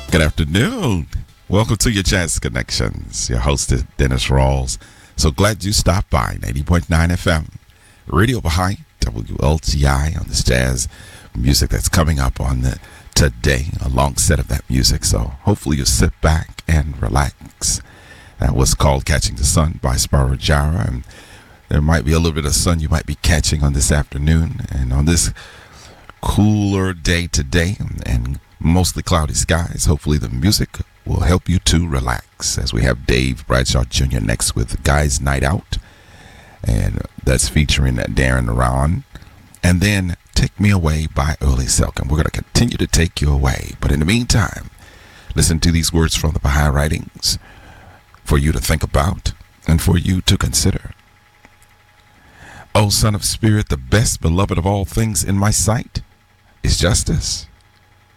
Good afternoon. Welcome to your Jazz Connections. Your host is Dennis Rawls. So glad you stopped by. 90.9 FM, Radio Baha'i, WLTI on this jazz music that's coming up on today, a long set of that music. So hopefully you'll sit back and relax. That was called Catching the Sun by Spyro Gyra. And there might be a little bit of sun you might be catching on this afternoon. And on this cooler day today and mostly cloudy skies, hopefully the music will help you to relax, as we have Dave Bradshaw Jr. next with Guys Night Out, and that's featuring Darren Ron. And then Take Me Away by Early Silk, and we're going to continue to take you away. But in the meantime, listen to these words from the Baha'i writings for you to think about and for you to consider. O Son of Spirit, the best beloved of all things in my sight is justice.